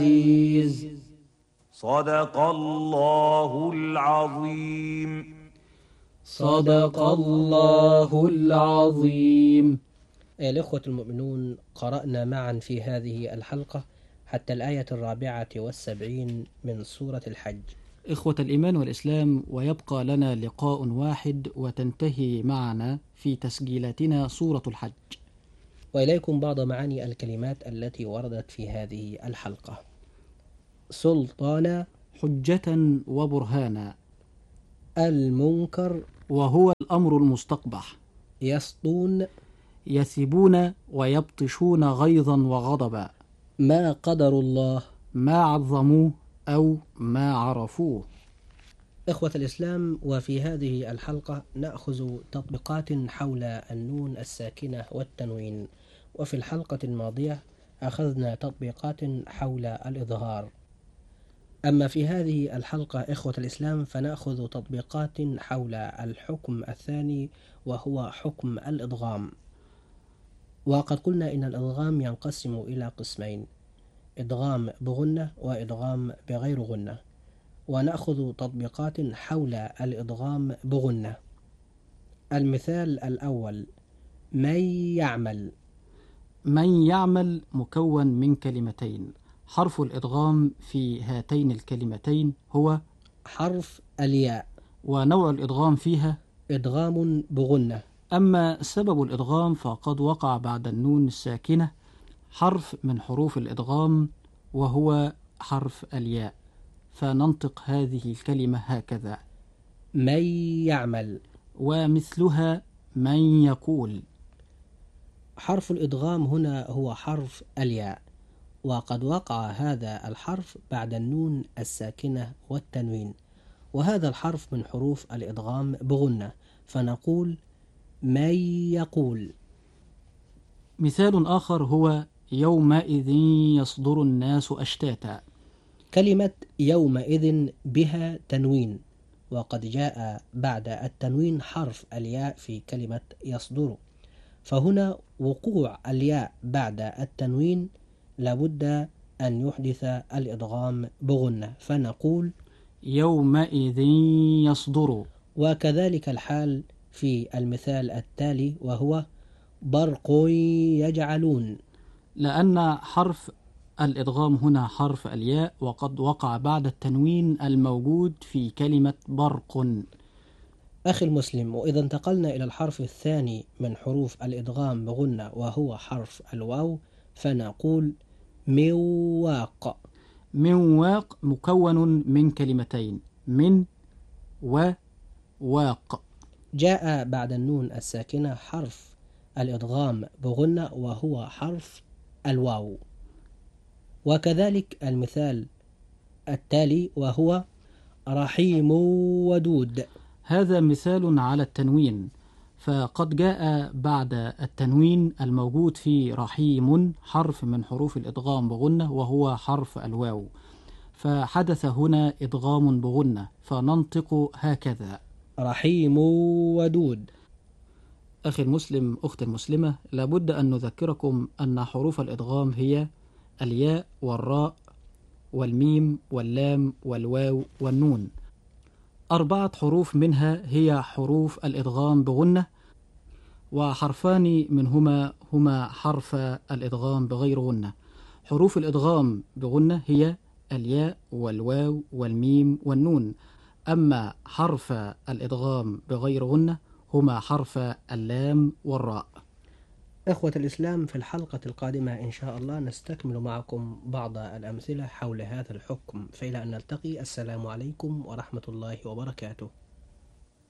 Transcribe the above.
العزيز. صدق الله العظيم. صدق الله العظيم. الإخوة المؤمنون، قرأنا معا في هذه الحلقة حتى الآية 74 من سورة الحج. إخوة الإيمان والإسلام، ويبقى لنا لقاء واحد وتنتهي معنا في تسجيلاتنا سورة الحج. وإليكم بعض معاني الكلمات التي وردت في هذه الحلقة. سلطانا، حجة وبرهانا. المنكر، وهو الأمر المستقبح. يسطون، يثبون ويبطشون غيظا وغضبا. ما قدر الله، ما عظموه أو ما عرفوه. إخوة الإسلام، وفي هذه الحلقة نأخذ تطبيقات حول النون الساكنة والتنوين. وفي الحلقة الماضية أخذنا تطبيقات حول الإظهار. أما في هذه الحلقة إخوة الإسلام فنأخذ تطبيقات حول الحكم الثاني، وهو حكم الإدغام. وقد قلنا إن الإدغام ينقسم إلى قسمين: إدغام بغنة وإدغام بغير غنة. ونأخذ تطبيقات حول الإدغام بغنة. المثال الأول: من يعمل. من يعمل مكون من كلمتين. حرف الإدغام في هاتين الكلمتين هو حرف الياء، ونوع الإدغام فيها إدغام بغنة. أما سبب الإدغام فقد وقع بعد النون الساكنة حرف من حروف الإدغام وهو حرف الياء، فننطق هذه الكلمة هكذا: من يعمل. ومثلها من يقول. حرف الإدغام هنا هو حرف الياء، وقد وقع هذا الحرف بعد النون الساكنة والتنوين، وهذا الحرف من حروف الإدغام بغنة، فنقول من يقول. مثال آخر هو يومئذ يصدر الناس أشتاتا. كلمة يومئذ بها تنوين، وقد جاء بعد التنوين حرف الياء في كلمة يصدر، فهنا وقوع الياء بعد التنوين لابد أن يحدث الإدغام بغنة، فنقول يومئذ يصدر. وكذلك الحال في المثال التالي، وهو برق يجعلون. لأن حرف الإدغام هنا حرف الياء، وقد وقع بعد التنوين الموجود في كلمة برق. أخي المسلم، وإذا انتقلنا إلى الحرف الثاني من حروف الإدغام بغنة وهو حرف الواو، فنقول مواق. مواق مكون من كلمتين: من وواق. جاء بعد النون الساكنة حرف الإدغام بغنة وهو حرف الواو. وكذلك المثال التالي وهو رحيم ودود. هذا مثال على التنوين، فقد جاء بعد التنوين الموجود في رحيم حرف من حروف الإدغام بغنة وهو حرف الواو، فحدث هنا إدغام بغنة، فننطق هكذا: رحيم ودود. أخي المسلم، أختي المسلمة، لابد أن نذكركم أن حروف الإدغام هي الياء والراء والميم واللام والواو والنون. 4 حروف منها هي حروف الإدغام بغنة، وحرفان منهما هما حرف الإدغام بغير غنة. حروف الإدغام بغنة هي الياء والواو والميم والنون، أما حرف الإدغام بغير غنة هما حرف اللام والراء. إخوة الإسلام، في الحلقة القادمة إن شاء الله نستكمل معكم بعض الأمثلة حول هذا الحكم، فإلى أن نلتقي، السلام عليكم ورحمة الله وبركاته.